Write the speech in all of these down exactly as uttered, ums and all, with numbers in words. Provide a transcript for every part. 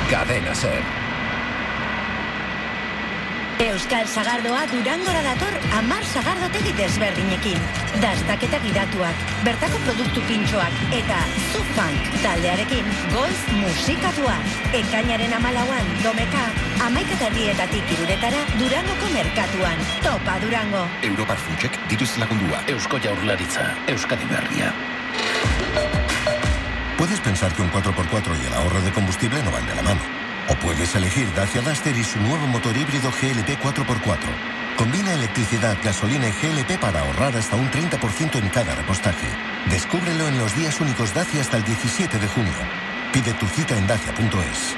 Cadena Ser. Euskal Sagardoa Durangora dator hamar sagardotegi desberdinekin. Dastaketa gidatuak, bertako produktu pintxoak eta Zufunk taldearekin goiz musikatuak. Ekainaren hamalauan domeka, hamaikaterrietatik iruretara Durangoko merkatuan. Topa Durango. Europar Funtsek diruz lagundua. Eusko Jaurlaritza, Euskadi Berria. Puedes pensar que un cuatro por cuatro y el ahorro de combustible no van de la mano. O puedes elegir Dacia Duster y su nuevo motor híbrido G L P cuatro por cuatro. Combina electricidad, gasolina y G L P para ahorrar hasta un treinta por ciento en cada repostaje. Descúbrelo en los días únicos Dacia hasta el diecisiete de junio. Pide tu cita en dacia punto es.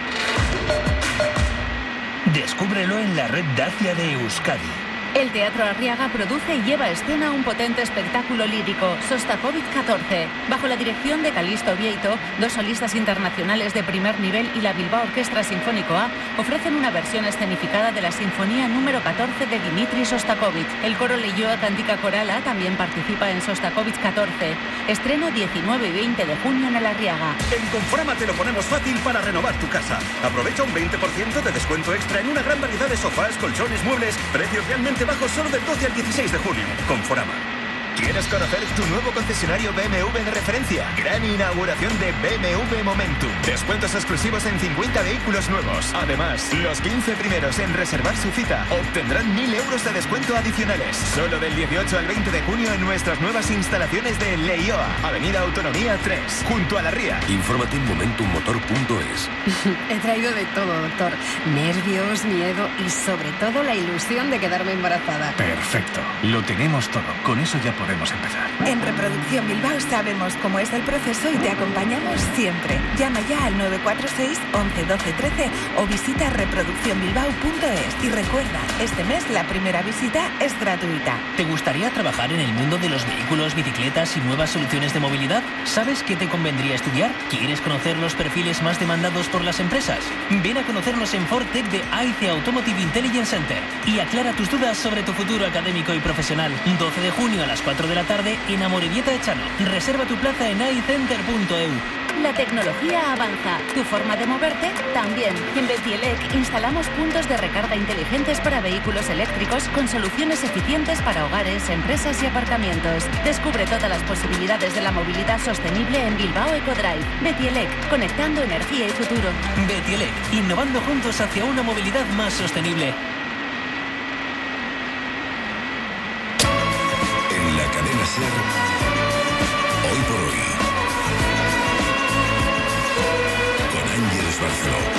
Descúbrelo en la red Dacia de Euskadi. El Teatro Arriaga produce y lleva a escena un potente espectáculo lírico, Sostakovich catorce, bajo la dirección de Calixto Vieito. Dos solistas internacionales de primer nivel y la Bilbao Orquestra Sinfónico A ofrecen una versión escenificada de la Sinfonía número catorce de Dmitri Sostakovich. El coro Leioa Cantica Corala también participa en Sostakovich catorce. Estreno diecinueve y veinte de junio en el Arriaga. En Conforama te lo ponemos fácil para renovar tu casa. Aprovecha un veinte por ciento de descuento extra en una gran variedad de sofás, colchones, muebles, precios realmente bajos solo del doce al dieciséis de junio. Conforama. ¿Quieres conocer tu nuevo concesionario B M W de referencia? Gran inauguración de B M W Momentum. Descuentos exclusivos en cincuenta vehículos nuevos. Además, los quince primeros en reservar su cita obtendrán mil euros de descuento adicionales. Solo del dieciocho al veinte de junio en nuestras nuevas instalaciones de Leioa, Avenida Autonomía tres, junto a la Ría. Infórmate en momentum motor punto es. He traído de todo, doctor. Nervios, miedo y sobre todo la ilusión de quedarme embarazada. Perfecto. Lo tenemos todo. Con eso ya podemos empezar. En Reproducción Bilbao sabemos cómo es el proceso y te acompañamos siempre. Llama ya al nueve cuatro seis, once, doce, trece o visita reproducción bilbao punto es. Y recuerda, este mes la primera visita es gratuita. ¿Te gustaría trabajar en el mundo de los vehículos, bicicletas y nuevas soluciones de movilidad? ¿Sabes qué te convendría estudiar? ¿Quieres conocer los perfiles más demandados por las empresas? Ven a conocernos en Fortec de A I C Automotive Intelligence Center y aclara tus dudas sobre tu futuro académico y profesional. doce de junio a las cuatro de la tarde en Amorebieta de Chano. Reserva tu plaza en a i center punto e u. La tecnología avanza, tu forma de moverte también. En Betielec instalamos puntos de recarga inteligentes para vehículos eléctricos con soluciones eficientes para hogares, empresas y aparcamientos. Descubre todas las posibilidades de la movilidad sostenible en Bilbao Ecodrive. Betielec, conectando energía y futuro. Betielec, innovando juntos hacia una movilidad más sostenible. En la cadena Ser.